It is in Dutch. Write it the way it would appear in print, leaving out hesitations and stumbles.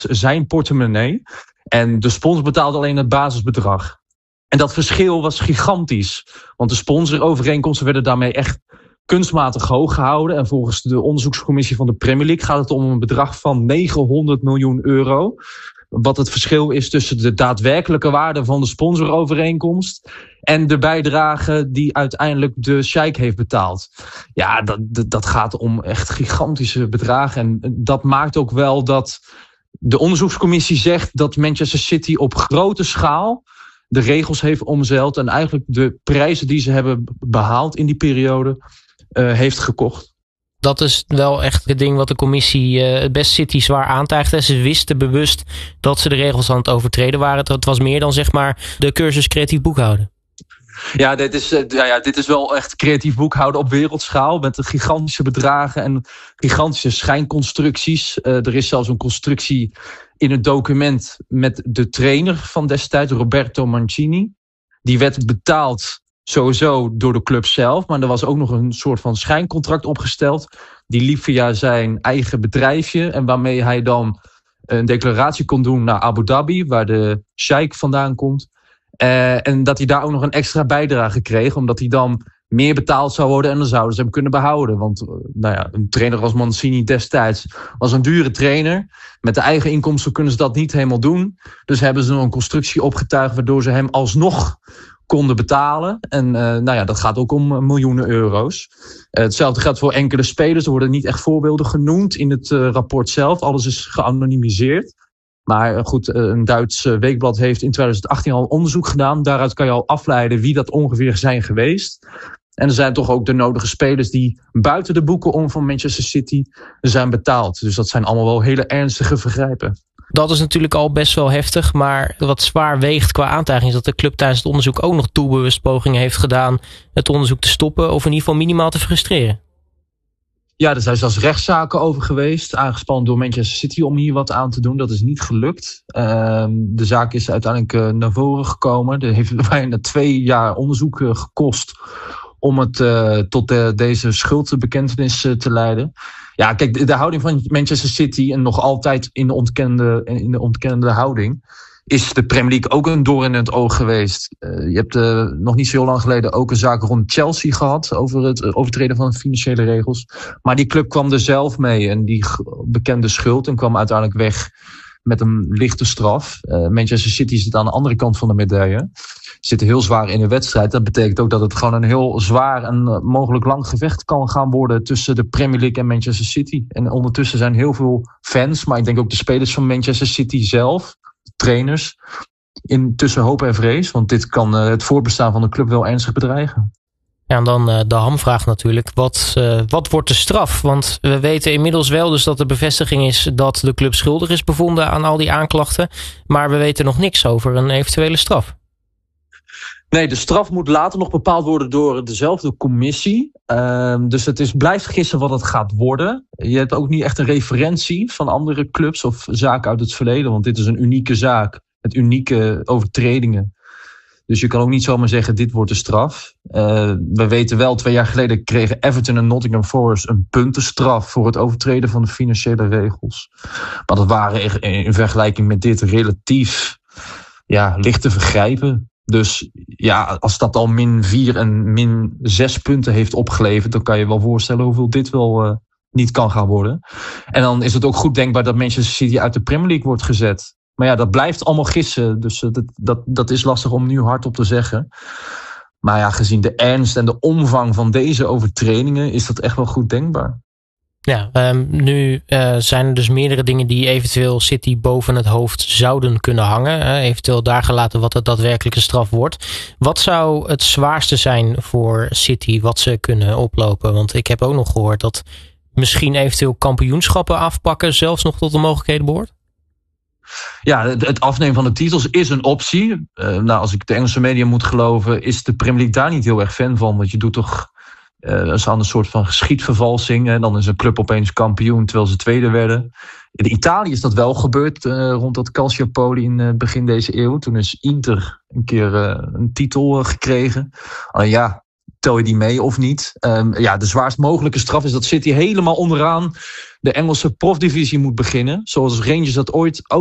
zijn portemonnee. En de sponsor betaalde alleen het basisbedrag. En dat verschil was gigantisch. Want de sponsorovereenkomsten werden daarmee echt kunstmatig hoog gehouden. En volgens de onderzoekscommissie van de Premier League gaat het om een bedrag van 900 miljoen euro. Wat het verschil is tussen de daadwerkelijke waarde van de sponsorovereenkomst en de bijdrage die uiteindelijk de sheik heeft betaald. Ja, dat gaat om echt gigantische bedragen. En dat maakt ook wel dat de onderzoekscommissie zegt dat Manchester City op grote schaal de regels heeft omzeild en eigenlijk de prijzen die ze hebben behaald in die periode heeft gekocht. Dat is wel echt het ding wat de commissie het best City zwaar aantijgt. Ze wisten bewust dat ze de regels aan het overtreden waren. Het was meer dan zeg maar de cursus creatief boekhouden. Ja, dit is wel echt creatief boekhouden op wereldschaal. Met de gigantische bedragen en gigantische schijnconstructies. Er is zelfs een constructie in het document met de trainer van destijds, Roberto Mancini. Die werd betaald sowieso door de club zelf. Maar er was ook nog een soort van schijncontract opgesteld. Die liep via zijn eigen bedrijfje. En waarmee hij dan een declaratie kon doen naar Abu Dhabi, waar de sheik vandaan komt. En dat hij daar ook nog een extra bijdrage kreeg, omdat hij dan meer betaald zou worden en dan zouden ze hem kunnen behouden. Want een trainer als Mancini destijds was een dure trainer. Met de eigen inkomsten kunnen ze dat niet helemaal doen. Dus hebben ze nog een constructie opgetuigd waardoor ze hem alsnog konden betalen. En dat gaat ook om miljoenen euro's. Hetzelfde geldt voor enkele spelers. Er worden niet echt voorbeelden genoemd in het rapport zelf. Alles is geanonimiseerd. Maar goed, een Duits weekblad heeft in 2018 al onderzoek gedaan. Daaruit kan je al afleiden wie dat ongeveer zijn geweest. En er zijn toch ook de nodige spelers die buiten de boeken om van Manchester City zijn betaald. Dus dat zijn allemaal wel hele ernstige vergrijpen. Dat is natuurlijk al best wel heftig, maar wat zwaar weegt qua aantijging is dat de club tijdens het onderzoek ook nog doelbewust pogingen heeft gedaan het onderzoek te stoppen of in ieder geval minimaal te frustreren. Ja, er zijn zelfs rechtszaken over geweest, aangespannen door Manchester City om hier wat aan te doen. Dat is niet gelukt. De zaak is uiteindelijk naar voren gekomen. Er heeft bijna 2 jaar onderzoek gekost om het tot deze schuldbekentenis te leiden. Ja, kijk, de houding van Manchester City en nog altijd in de ontkennende houding is de Premier League ook een doorn in het oog geweest. Je hebt nog niet zo heel lang geleden ook een zaak rond Chelsea gehad over het overtreden van de financiële regels. Maar die club kwam er zelf mee en die bekende schuld en kwam uiteindelijk weg met een lichte straf. Manchester City zit aan de andere kant van de medaille. Zitten heel zwaar in de wedstrijd. Dat betekent ook dat het gewoon een heel zwaar en mogelijk lang gevecht kan gaan worden tussen de Premier League en Manchester City. En ondertussen zijn heel veel fans, maar ik denk ook de spelers van Manchester City zelf, de trainers, tussen hoop en vrees. Want dit kan het voortbestaan van de club wel ernstig bedreigen. Ja, en dan de hamvraag natuurlijk. Wat wordt de straf? Want we weten inmiddels wel dus dat de bevestiging is dat de club schuldig is bevonden aan al die aanklachten. Maar we weten nog niks over een eventuele straf. Nee, de straf moet later nog bepaald worden door dezelfde commissie. Dus het blijft gissen wat het gaat worden. Je hebt ook niet echt een referentie van andere clubs of zaken uit het verleden. Want dit is een unieke zaak met unieke overtredingen. Dus je kan ook niet zomaar zeggen, dit wordt de straf. We weten wel, 2 jaar geleden kregen Everton en Nottingham Forest een puntenstraf voor het overtreden van de financiële regels. Maar dat waren in vergelijking met dit relatief lichte vergrijpen. Dus ja, als dat al -4 en -6 punten heeft opgeleverd, dan kan je wel voorstellen hoeveel dit wel niet kan gaan worden. En dan is het ook goed denkbaar dat Manchester City uit de Premier League wordt gezet. Maar ja, dat blijft allemaal gissen. Dus dat is lastig om nu hardop te zeggen. Maar ja, gezien de ernst en de omvang van deze overtredingen is dat echt wel goed denkbaar. Ja, nu zijn er dus meerdere dingen die eventueel City boven het hoofd zouden kunnen hangen. Eventueel daar gelaten wat het daadwerkelijke straf wordt. Wat zou het zwaarste zijn voor City wat ze kunnen oplopen? Want ik heb ook nog gehoord dat misschien eventueel kampioenschappen afpakken zelfs nog tot de mogelijkheden behoort. Ja, het afnemen van de titels is een optie. Als ik de Engelse media moet geloven, is de Premier League daar niet heel erg fan van. Want je doet toch is aan een soort van geschiedvervalsing. En dan is een club opeens kampioen terwijl ze tweede werden. In Italië is dat wel gebeurd rond dat Calciopoli in begin deze eeuw. Toen is Inter een keer een titel gekregen. tel je die mee of niet? De zwaarst mogelijke straf is dat City helemaal onderaan de Engelse profdivisie moet beginnen. Zoals Rangers dat ooit